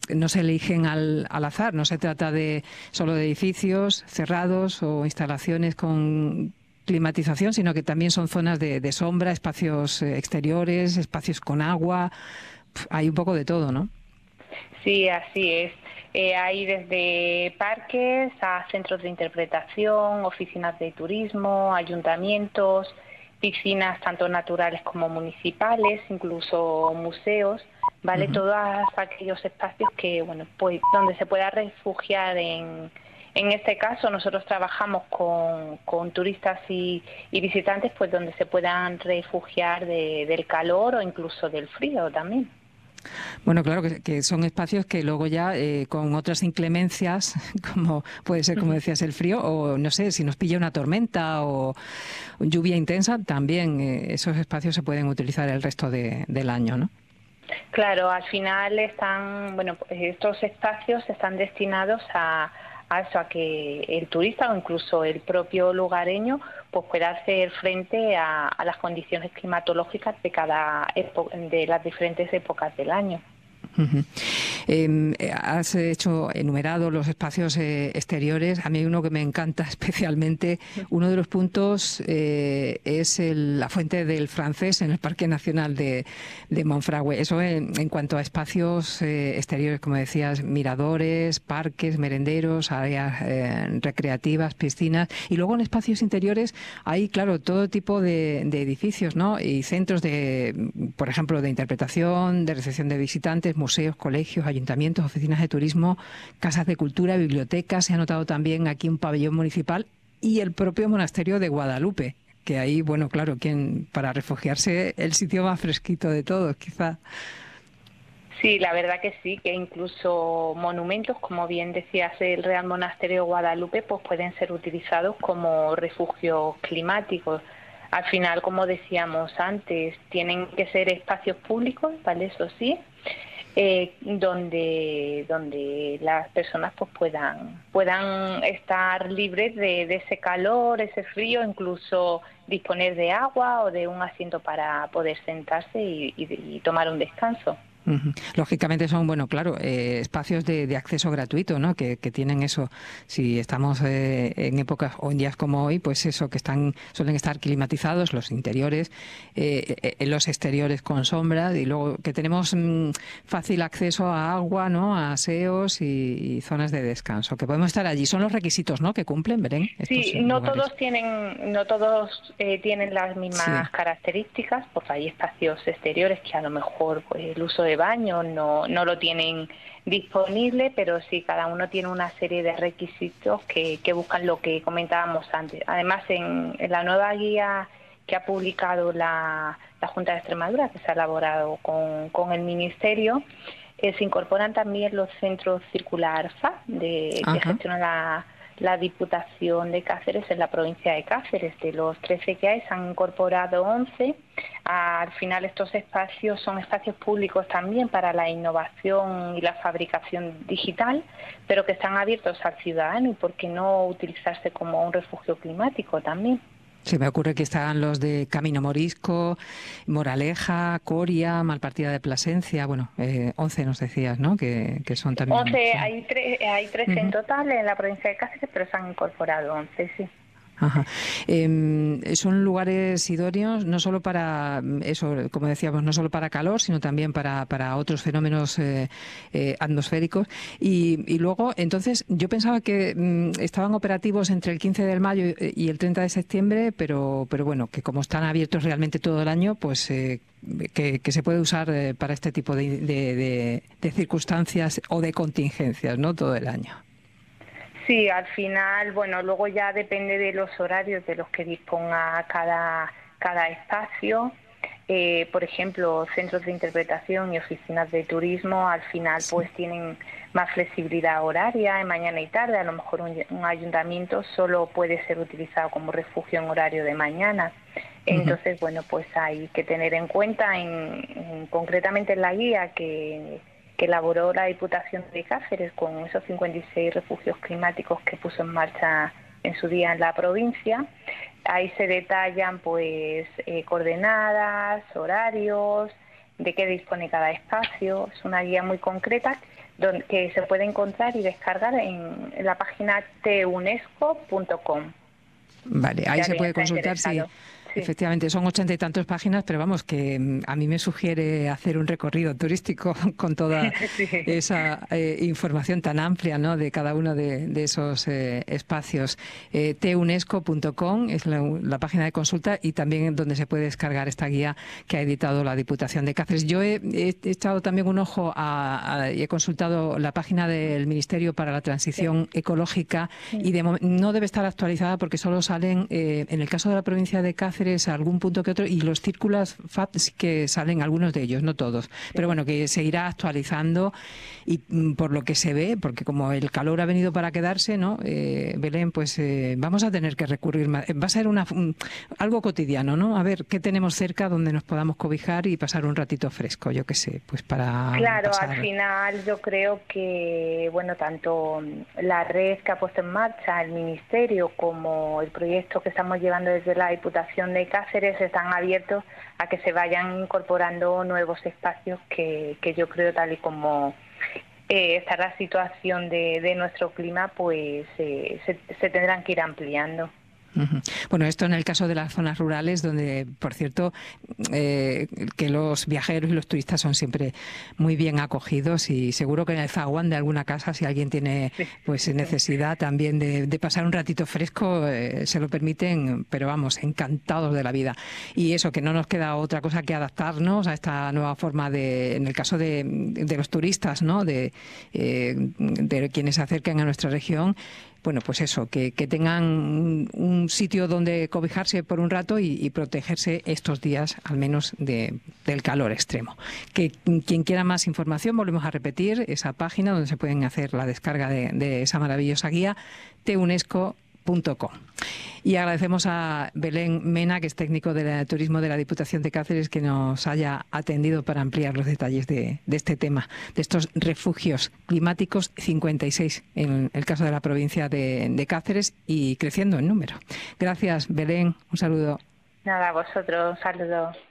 no se eligen al azar, no se trata de solo de edificios cerrados o instalaciones con climatización, sino que también son zonas de sombra, espacios exteriores, espacios con agua. Hay un poco de todo, ¿no? Sí, así es. Hay desde parques a centros de interpretación, oficinas de turismo, ayuntamientos, piscinas tanto naturales como municipales, incluso museos, ¿vale? Uh-huh. Todos aquellos espacios que, bueno, pues donde se pueda refugiar en este caso nosotros trabajamos con turistas y visitantes, pues donde se puedan refugiar del calor o incluso del frío también. Bueno, claro que son espacios que luego ya con otras inclemencias, como puede ser, como decías, el frío, o no sé, si nos pilla una tormenta o lluvia intensa, también esos espacios se pueden utilizar el resto del año, ¿no? Claro, al final están, bueno, estos espacios están destinados a eso, a que el turista o incluso el propio lugareño pues pueda hacer frente a las condiciones climatológicas de de las diferentes épocas del año. Uh-huh. Has enumerado los espacios exteriores. A mí hay uno que me encanta especialmente. Uno de los puntos es la Fuente del Francés en el Parque Nacional de Monfragüe. Eso en cuanto a espacios exteriores, como decías, miradores, parques, merenderos, áreas recreativas, piscinas. Y luego en espacios interiores hay, claro, todo tipo de edificios, ¿no? Y centros por ejemplo, de interpretación, de recepción de visitantes, museos, colegios, ayuntamientos, oficinas de turismo, casas de cultura, bibliotecas. Se ha notado también aquí un pabellón municipal y el propio monasterio de Guadalupe, que ahí, bueno, claro, para refugiarse, el sitio más fresquito de todos, quizá. Sí, la verdad que sí, que incluso monumentos, como bien decías, el Real Monasterio de Guadalupe, pues pueden ser utilizados como refugios climáticos. Al final, como decíamos antes, tienen que ser espacios públicos, ¿vale? Eso sí, donde las personas pues puedan estar libres de ese calor, ese frío, incluso disponer de agua o de un asiento para poder sentarse y tomar un descanso. Uh-huh. Lógicamente son, bueno, claro, espacios de acceso gratuito, ¿no? Que tienen eso. Si estamos en épocas o en días como hoy, pues eso, que suelen estar climatizados los interiores, los exteriores con sombra, y luego que tenemos fácil acceso a agua, ¿no? A aseos y zonas de descanso, que podemos estar allí. Son los requisitos, ¿no? Que cumplen, Belén, estos Sí, lugares. no todos tienen las Sí. mismas características, porque hay espacios exteriores que a lo mejor pues el uso de baño no lo tienen disponible, pero sí cada uno tiene una serie de requisitos que buscan lo que comentábamos antes. Además, en la nueva guía que ha publicado la Junta de Extremadura, que se ha elaborado con el Ministerio, se incorporan también los centros circular FA que Ajá. gestiona la Diputación de Cáceres en la provincia de Cáceres. De los 13 que hay, se han incorporado 11. Al final estos espacios son espacios públicos también para la innovación y la fabricación digital, pero que están abiertos al ciudadano y por qué no utilizarse como un refugio climático también. Se me ocurre que están los de Camino Morisco, Moraleja, Coria, Malpartida de Plasencia, bueno, 11 nos decías, ¿no? Que son también... 11, Sí. hay 13 en Uh-huh. total en la provincia de Cáceres, pero se han incorporado 11, sí. Ajá. Son lugares idóneos no solo para eso, como decíamos, no solo para calor, sino también para otros fenómenos atmosféricos. Y luego, entonces, yo pensaba que estaban operativos entre el 15 de mayo y el 30 de septiembre, pero bueno, que como están abiertos realmente todo el año, pues que se puede usar para este tipo de circunstancias o de contingencias, ¿no? Todo el año. Sí, al final, bueno, luego ya depende de los horarios de los que disponga cada espacio. Por ejemplo, centros de interpretación y oficinas de turismo al final Sí. pues tienen más flexibilidad horaria en mañana y tarde. A lo mejor un ayuntamiento solo puede ser utilizado como refugio en horario de mañana. Uh-huh. Entonces, bueno, pues hay que tener en cuenta concretamente en la guía que elaboró la Diputación de Cáceres con esos 56 refugios climáticos que puso en marcha en su día en la provincia. Ahí se detallan pues coordenadas, horarios, de qué dispone cada espacio. Es una guía muy concreta que se puede encontrar y descargar en la página tunesco.com. Vale, ahí se puede consultar, sí. Sí. Efectivamente, son 80 y tantas páginas, pero vamos, que a mí me sugiere hacer un recorrido turístico con toda sí. esa información tan amplia, ¿no?, de cada uno de esos espacios. tunesco.com es la página de consulta y también donde se puede descargar esta guía que ha editado la Diputación de Cáceres. Yo he echado también un ojo y he consultado la página del Ministerio para la Transición sí. Ecológica sí. y no debe estar actualizada porque solo salen, en el caso de la provincia de Cáceres, algún punto que otro, y los círculos FAP sí que salen algunos de ellos, no todos, sí. Pero bueno, que se irá actualizando y por lo que se ve, porque como el calor ha venido para quedarse, ¿no? Belén, pues vamos a tener que recurrir más. Va a ser algo cotidiano, ¿no? A ver qué tenemos cerca donde nos podamos cobijar y pasar un ratito fresco, yo qué sé, pues para Claro, pasar. Al final yo creo que, bueno, tanto la red que ha puesto en marcha el Ministerio como el proyecto que estamos llevando desde la Diputación de Cáceres están abiertos a que se vayan incorporando nuevos espacios que yo creo, tal y como está la situación de nuestro clima, pues se tendrán que ir ampliando. Bueno, esto en el caso de las zonas rurales, donde, por cierto, que los viajeros y los turistas son siempre muy bien acogidos, y seguro que en el zaguán de alguna casa, si alguien tiene pues necesidad también de pasar un ratito fresco, se lo permiten, pero vamos, encantados de la vida. Y eso, que no nos queda otra cosa que adaptarnos a esta nueva forma en el caso de los turistas, ¿no?, de quienes se acerquen a nuestra región. Bueno, pues eso, que tengan un sitio donde cobijarse por un rato y protegerse estos días, al menos del calor extremo. Que quien quiera más información, volvemos a repetir esa página donde se pueden hacer la descarga de esa maravillosa guía, tunesco.com. Y agradecemos a Belén Mena, que es técnico de turismo de la Diputación de Cáceres, que nos haya atendido para ampliar los detalles de este tema, de estos refugios climáticos, 56 en el caso de la provincia de Cáceres y creciendo en número. Gracias, Belén. Un saludo. Nada, a vosotros. Un saludo.